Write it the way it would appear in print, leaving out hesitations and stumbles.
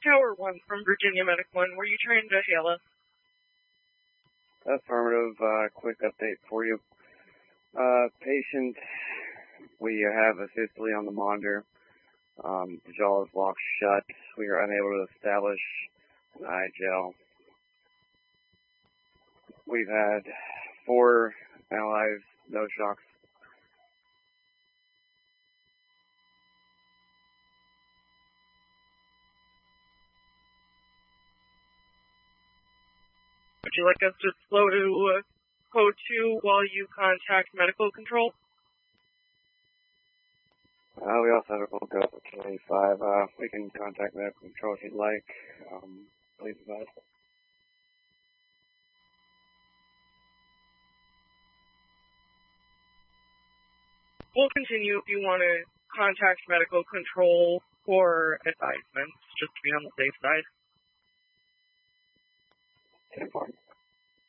Tower 1 from Virginia Medic 1. Were you trying to hail us? Affirmative. Quick update for you. Patient, we have a fistula on the monitor. The jaw is locked shut. We are unable to establish an eye gel. We've had 4 analyzed, no shocks. Would you like us to slow to code 2 while you contact medical control? We also have a phone code for 25. We can contact medical control if you'd like. Please advise. We'll continue if you want to contact medical control for advisements, just to be on the safe side. 10-4.